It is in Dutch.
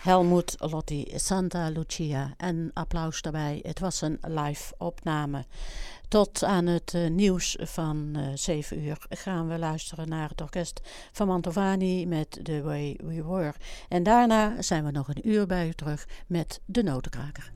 Helmut Lotti, Santa Lucia en applaus daarbij. Het was een live opname. Tot aan het nieuws van 7 uur gaan we luisteren naar het orkest van Mantovani met The Way We Were. En daarna zijn we nog een uur bij u terug met de Notenkraker.